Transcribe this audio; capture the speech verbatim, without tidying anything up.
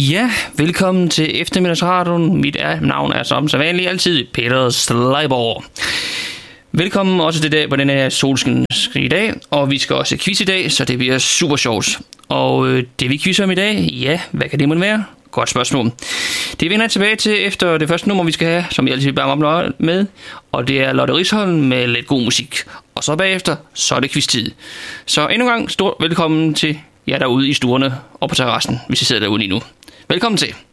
Ja, velkommen til eftermiddagsradioen. Mit er, navn er som sædvanligt altid Peter Sleiborg. Velkommen også til dag på denne her solskins i dag, og vi skal også quiz i dag, så det bliver super sjovt. Og øh, det vi quizzer om i dag, ja, hvad kan det måtte være? Godt spørgsmål. Det vender jeg tilbage til efter det første nummer, vi skal have, som jeg altid bare op med, og det er Lotte Risholm med lidt god musik. Og så bagefter, så er det quiz-tid. Så endnu en gang, stort velkommen til jer derude i stuerne og på terrassen, hvis I sidder derude lige nu. Velkommen til.